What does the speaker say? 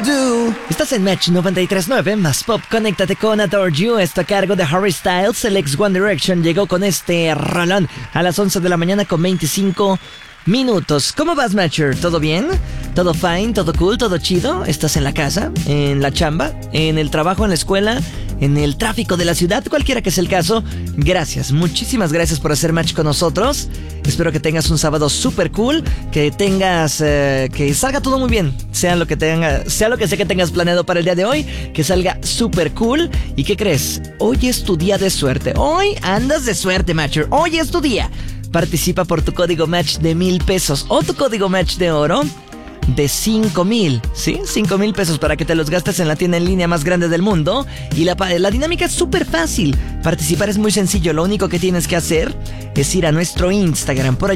do. Estás en Match 93.9, más pop, conéctate con Adore You. Esto a cargo de Harry Styles. El ex One Direction llegó con este rolón a las 11 de la mañana con 25 minutos. ¿Cómo vas, Matcher? ¿Todo bien? ¿Todo fine? ¿Todo cool? ¿Todo chido? ¿Estás en la casa? ¿En la chamba? ¿En el trabajo? ¿En la escuela? ¿En el tráfico de la ciudad? Cualquiera que sea el caso, gracias, muchísimas gracias por hacer match con nosotros. Espero que tengas un sábado súper cool, que tengas, que salga todo muy bien, sea lo que sea que tengas planeado para el día de hoy, que salga súper cool. ¿Y qué crees? Hoy es tu día de suerte. Hoy andas de suerte, Matcher. Hoy es tu día. Participa por tu código match de $1,000 o tu código match de oro de 5,000, ¿sí? 5,000 pesos para que te los gastes en la tienda en línea más grande del mundo. Y la dinámica es súper fácil. Participar es muy sencillo. Lo único que tienes que hacer es ir a nuestro Instagram. Por